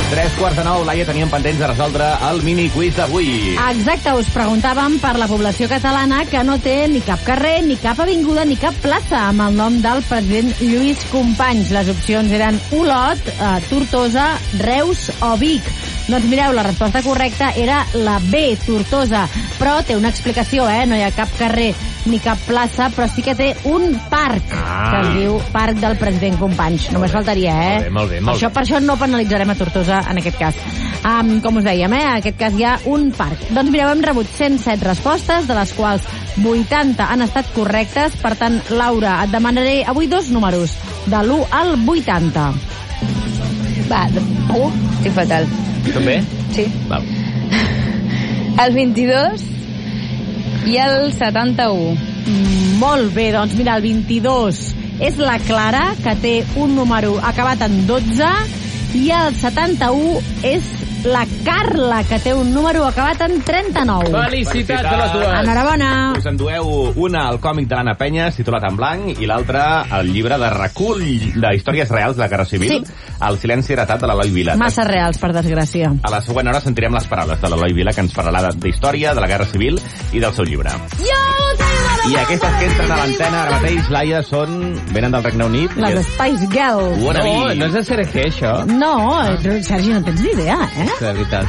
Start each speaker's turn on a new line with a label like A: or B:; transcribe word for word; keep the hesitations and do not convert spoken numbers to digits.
A: Tres quarts de nou, Laia, teníem pendents de resoldre el mini-quiz d'avui.
B: Exacte, us preguntàvem per la població catalana que no té ni cap carrer, ni cap avinguda, ni cap plaça amb el nom del president Lluís Companys. Les opcions eren Olot, eh, Tortosa, Reus o Vic. Doncs mireu, la resposta correcta era la B, Tortosa, però té una explicació, eh? No hi ha cap carrer ni cap plaça, però sí que té un parc,
A: ah.
B: que es diu Parc del President Companys. Només faltaria, eh?
A: Molt bé, molt bé, molt
B: això,
A: bé.
B: Per això no penalitzarem a Tortosa en aquest cas. Um, com us dèiem, eh? En aquest cas hi ha un parc. Doncs mireu, hem rebut cent set respostes, de les quals vuitanta han estat correctes. Per tant, Laura, et demanaré avui dos números, de l'u al vuitanta.
C: Va, uh, estic fatal.
A: També?
C: Sí.
A: Val.
C: El vint-i-dos i el setanta-u.
B: Mm, molt bé, doncs mira, el vint-i-dos és la Clara, que té un número acabat en dotze, i el setanta-u és la Carla, que té un número acabat en trenta-nou.
D: Felicitats a les dues.
B: Enhorabona.
A: Us endueu una al còmic de l'Anna Penyes, titulat En blanc, i l'altra el llibre de recull de històries reals de la Guerra Civil,
B: Sí.
A: El silenci heretat de l'Eloi Vila.
B: Massa reals, per desgràcia.
A: A la següent hora sentirem les paraules de l'Eloi Vila, que ens parlarà d'història, de la Guerra Civil i del seu llibre. I aquestes que entren a l'antena ara mateix, Laia, són... venen del Regne Unit.
B: Les Spice Girls.
A: Wannabe.
D: No, no és de Sergei, això.
B: No, Sergi, no tens ni idea, eh?
D: De veritat.